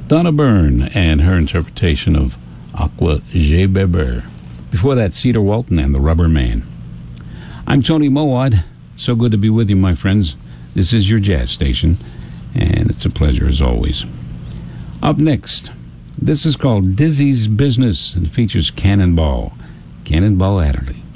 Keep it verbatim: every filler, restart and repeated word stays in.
Donna Byrne and her interpretation of Aqua Je Beber. Before that, Cedar Walton and the Rubber Man. I'm Tony Mowat. So good to be with you, my friends. This is your jazz station, and it's a pleasure as always. Up next, this is called Dizzy's Business, and features Cannonball, Cannonball Adderley.